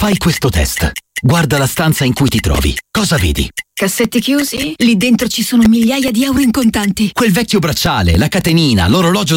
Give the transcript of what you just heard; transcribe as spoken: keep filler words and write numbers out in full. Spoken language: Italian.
Fai questo test. Guarda la stanza in cui ti trovi. Cosa vedi? Cassetti chiusi? Lì dentro ci sono migliaia di euro in contanti. Quel vecchio bracciale, la catenina, l'orologio